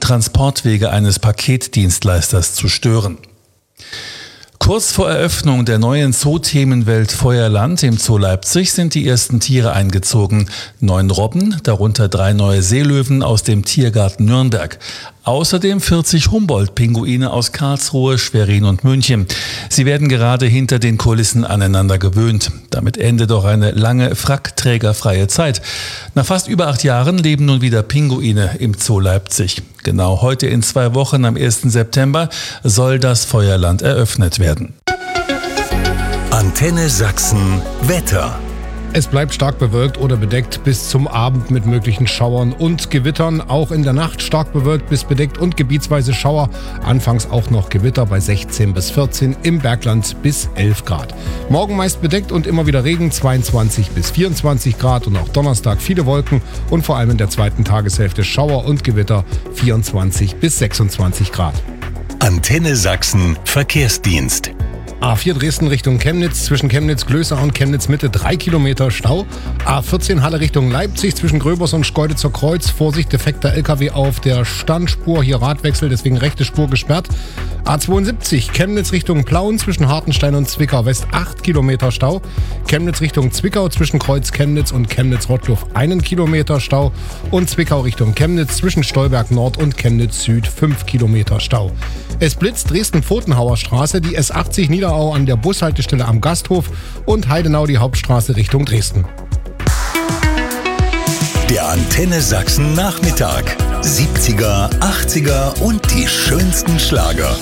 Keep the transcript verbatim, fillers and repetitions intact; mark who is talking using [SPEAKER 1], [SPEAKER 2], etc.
[SPEAKER 1] Transportwege eines Paketdienstleisters zu stören. Kurz vor Eröffnung der neuen Zoo-Themenwelt Feuerland im Zoo Leipzig sind die ersten Tiere eingezogen. Neun Robben, darunter drei neue Seelöwen aus dem Tiergarten Nürnberg. Außerdem vierzig Humboldt-Pinguine aus Karlsruhe, Schwerin und München. Sie werden gerade hinter den Kulissen aneinander gewöhnt. Damit endet doch eine lange frackträgerfreie Zeit. Nach fast über acht Jahren leben nun wieder Pinguine im Zoo Leipzig. Genau heute in zwei Wochen am ersten September soll das Feuerland eröffnet werden.
[SPEAKER 2] Antenne Sachsen Wetter.
[SPEAKER 3] Es bleibt stark bewölkt oder bedeckt bis zum Abend mit möglichen Schauern und Gewittern. Auch in der Nacht stark bewölkt bis bedeckt und gebietsweise Schauer. Anfangs auch noch Gewitter bei sechzehn bis vierzehn, im Bergland bis elf Grad. Morgen meist bedeckt und immer wieder Regen, zweiundzwanzig bis vierundzwanzig Grad. Und auch Donnerstag viele Wolken und vor allem in der zweiten Tageshälfte Schauer und Gewitter, vierundzwanzig bis sechsundzwanzig Grad.
[SPEAKER 2] Antenne Sachsen Verkehrsdienst.
[SPEAKER 3] A vier Dresden Richtung Chemnitz, zwischen Chemnitz-Glösau und Chemnitz-Mitte drei Kilometer Stau. A vierzehn Halle Richtung Leipzig, zwischen Gröbers und Schkeuditzer Kreuz. Vorsicht, defekter L K W auf der Standspur, hier Radwechsel, deswegen rechte Spur gesperrt. A zweiundsiebzig Chemnitz Richtung Plauen, zwischen Hartenstein und Zwickau West acht Kilometer Stau. Chemnitz Richtung Zwickau, zwischen Kreuz Chemnitz und Chemnitz-Rottluff einen Kilometer Stau. Und Zwickau Richtung Chemnitz, zwischen Stolberg Nord und Chemnitz Süd fünf Kilometer Stau. Es blitzt Dresden-Pfotenhauer Straße, die S achtzig Niederau an der Bushaltestelle am Gasthof und Heidenau die Hauptstraße Richtung Dresden.
[SPEAKER 2] Der Antenne Sachsen Nachmittag. siebziger, achtziger und die schönsten Schlager.